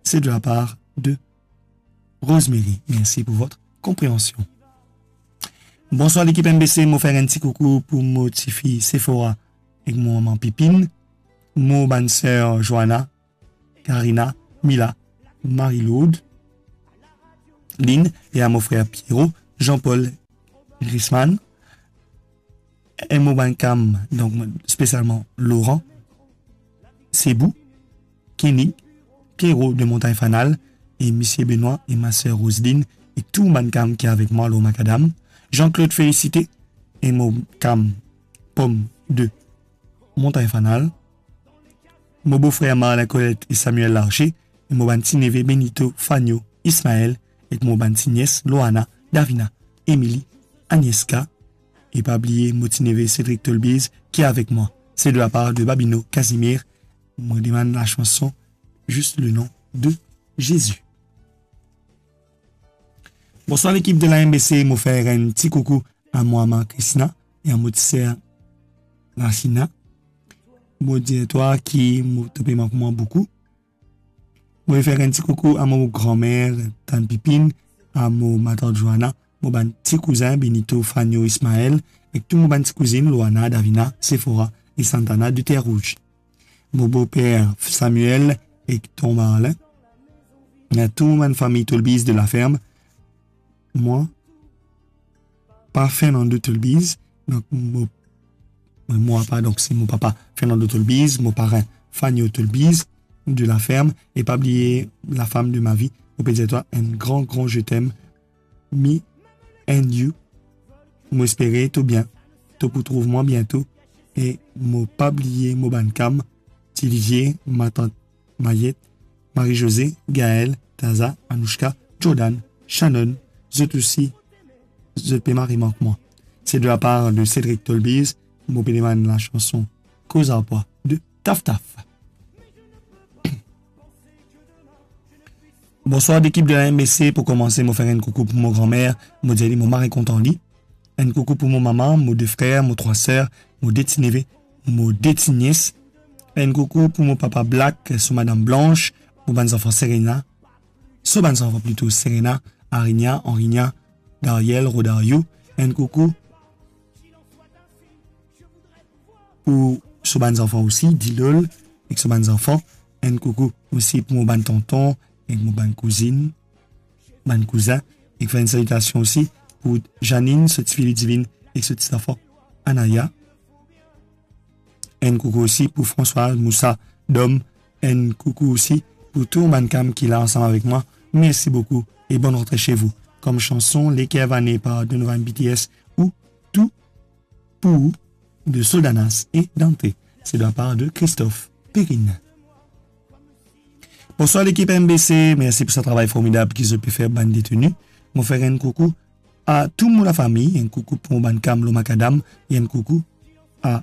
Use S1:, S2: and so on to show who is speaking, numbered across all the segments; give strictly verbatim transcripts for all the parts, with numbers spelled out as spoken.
S1: C'est de la part de Rosemary. Merci pour votre compréhension. Bonsoir l'équipe M B C, moi faire un petit coucou pour mon petit fille Sephora et mon maman Pipine, mon bonne sœur Johanna, Karina, Mila, Marie-Laude, Lynn et à mon frère Pierrot, Jean-Paul Grisman, et mon bon cam, donc spécialement Laurent, Sebou, Kenny, Pierrot de Montagne Fanal et Monsieur Benoît et ma sœur Roseline et tout mon cam qui est avec moi, l'eau macadam. Jean-Claude Félicité et mon cam Pomme de Montagne Fanal. Mon beau-frère Marla Colette et Samuel Larcher. Et mon banti neve Benito, Fagno, Ismaël. Et mon banti nièce Loana, Davina, Émilie, Agnieszka. Et pas oublier mon petit neve Cédric Tolbiz qui est avec moi. C'est de la part de Babino Casimir. Moi demande la chanson juste le nom de Jésus. Bonsoir l'équipe de la M B C, mon frère un petit coucou à moi, ma Christina, et à mon petit sœur Racina. Mon directeur qui m'a pour moi beaucoup. Je vais faire un petit coucou à mon grand-mère, tante Pipine, à mon ma tante Johanna, mon petit cousin Benito, Fagno, Ismaël, et tout mon petit cousine Loana, Davina, Sephora et Santana du Terre Rouge. Mon beau-père Samuel et ton Marlin. Et à toute ma famille Tolbiz de la ferme. Moi, pas Fernando Tolbiz, donc mon, moi pas, donc c'est mon papa Fernando Tolbiz, mon parrain Fagno Tolbiz de la ferme, et pas oublier la femme de ma vie, au pédiatre, un grand, grand je t'aime, me and you, m'espérer tout bien, tout pour trouver moi bientôt, et mon pas oublier mon bancam, Olivier, ma tante Mayette, Marie-Josée, Gaëlle, Taza, Anouchka, Jordan, Shannon, Zut aussi, Zut Pémar, il manque moi. C'est de la part de Cédric Tolbiz, mon péléman la chanson Cause à poids de Taf Taf. Bonsoir d'équipe de la M B C, pour commencer, moi faire un coucou pour mon grand-mère, mon dit mon mari content lit, un coucou pour mon maman, mon deux frères, mon trois sœurs, mon deux petits neveux, mon deux petits nièces, un coucou pour mon papa Black, sur madame Blanche, mon bonnes enfants Serena, sur bonnes enfants plutôt Serena, Arigna, Henrigna, Dariel, Rodario, un coucou pour sur bonnes enfants aussi, Dilol, et sur bonnes enfants, un coucou aussi pour mon bon tonton, et mon bonne cousine, mon cousin, et une salutation aussi pour Janine, ce petit fille divine, et ce petit enfant, Anaya. Un coucou aussi pour François Moussa Dom. Un coucou aussi pour tout le monde qui est là ensemble avec moi. Merci beaucoup et bonne rentrée chez vous. Comme chanson, Les Kevané par Donovan B T S ou Tout pour de Soldanas et Dante. C'est de la part de Christophe Perrine. Bonsoir l'équipe M B C. Merci pour ce travail formidable qu'ils ont pu faire bande détenue. Mon frère un coucou à tout le monde la famille. Un coucou pour mon bancam Lo Macadam. Et un coucou à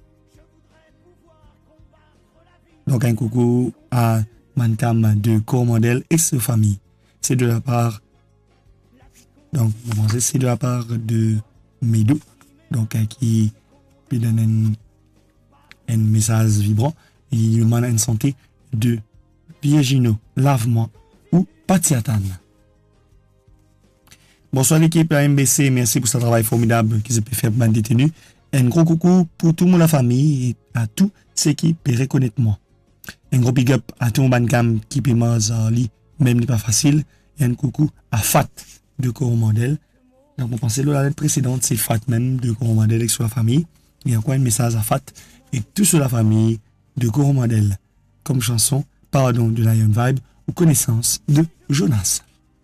S1: Donc, un coucou à Mancam de Coromandel et sa famille. C'est de la part, donc, c'est de la part de Médou, donc, qui lui donne un, un message vibrant. Il lui demande une santé de Virgino, Lave-moi ou Patiatan. Bonsoir l'équipe à M B C, merci pour ce travail formidable qu'ils ont pu faire bande détenue. Un gros coucou pour tout le monde, la famille et à tous ceux qui peuvent reconnaître moi. Un gros big up à tout mon bancam qui peut m'enlever, même n'est pas facile. Et un coucou à Fat de Coromandel. Donc, on pensait la lettre précédente, c'est Fat même de Coromandel et sur la famille. Il y a quoi un message à Fat et tout sur la famille de Coromandel. Comme chanson, Pardon de Lion Vibe ou Connaissance de Jonas.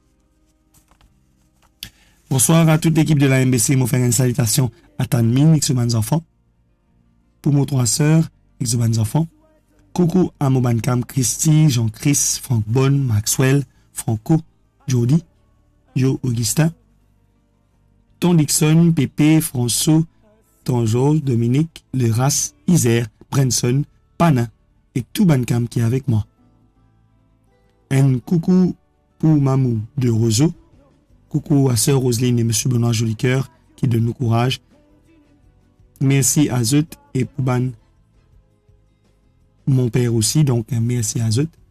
S1: Bonsoir à toute l'équipe de la M B C. Je vais faire une salutation à Tanmin et ses bonnes enfants. Pour mes trois sœurs et ses bonnes enfants. Coucou à mon bancam Christy, Jean-Chris, Franck Bonne, Maxwell, Franco, Jody, Joe Augustin, Ton Dixon, Pépé, François, Tonjo, Dominique, Leras, Isère, Brenson, Pana et tout bancam qui est avec moi. Un coucou pour Mamou de Roseau. Coucou à sœur Roselyne et monsieur Benoît Jolicoeur qui donnent nous courage. Merci à Zut et Pouban, mon père aussi, donc merci à Zut.